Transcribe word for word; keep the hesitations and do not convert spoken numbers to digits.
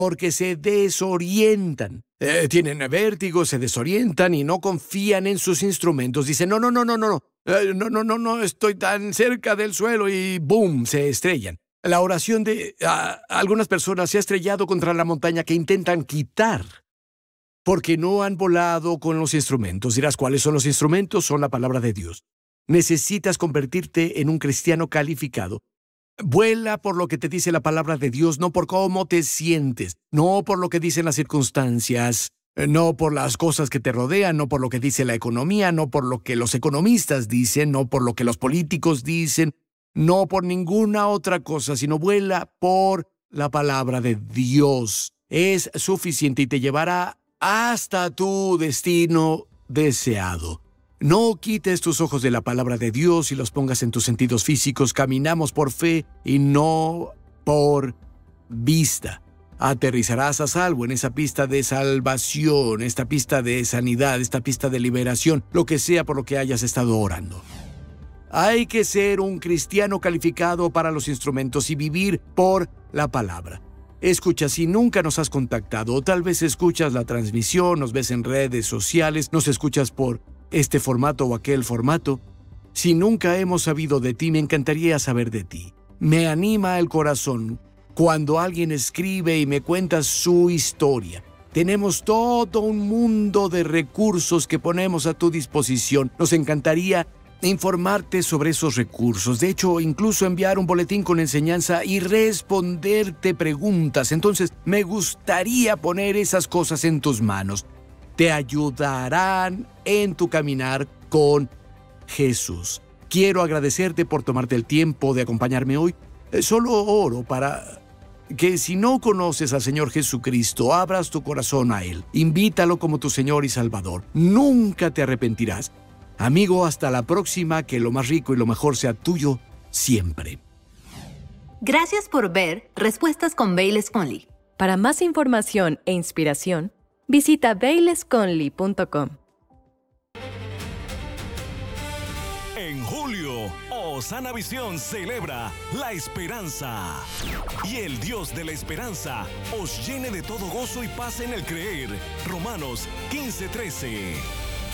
porque se desorientan. Eh, tienen vértigo, se desorientan y no confían en sus instrumentos. Dicen, no, no, no, no, no, no, eh, no, no, no, no, estoy tan cerca del suelo y ¡boom!, se estrellan. La oración de uh, algunas personas se ha estrellado contra la montaña que intentan quitar porque no han volado con los instrumentos. Dirás, ¿cuáles son los instrumentos? Son la palabra de Dios. Necesitas convertirte en un cristiano calificado. Vuela por lo que te dice la palabra de Dios, no por cómo te sientes, no por lo que dicen las circunstancias, no por las cosas que te rodean, no por lo que dice la economía, no por lo que los economistas dicen, no por lo que los políticos dicen, no por ninguna otra cosa, sino vuela por la palabra de Dios. Es suficiente y te llevará hasta tu destino deseado. No quites tus ojos de la palabra de Dios y los pongas en tus sentidos físicos. Caminamos por fe y no por vista. Aterrizarás a salvo en esa pista de salvación, esta pista de sanidad, esta pista de liberación, lo que sea por lo que hayas estado orando. Hay que ser un cristiano calificado para los instrumentos y vivir por la palabra. Escucha, si nunca nos has contactado, o tal vez escuchas la transmisión, nos ves en redes sociales, nos escuchas por este formato o aquel formato. Si nunca hemos sabido de ti, me encantaría saber de ti. Me anima el corazón cuando alguien escribe y me cuenta su historia. Tenemos todo un mundo de recursos que ponemos a tu disposición. Nos encantaría informarte sobre esos recursos. De hecho, incluso enviar un boletín con enseñanza y responderte preguntas. Entonces, me gustaría poner esas cosas en tus manos. Te ayudarán en tu caminar con Jesús. Quiero agradecerte por tomarte el tiempo de acompañarme hoy. Solo oro para que si no conoces al Señor Jesucristo, abras tu corazón a Él. Invítalo como tu Señor y Salvador. Nunca te arrepentirás. Amigo, hasta la próxima. Que lo más rico y lo mejor sea tuyo siempre. Gracias por ver Respuestas con Bayless Conley. Para más información e inspiración, visita bayless conley punto com. En julio, Osana Visión celebra la esperanza. Y el Dios de la esperanza os llene de todo gozo y paz en el creer. Romanos quince trece.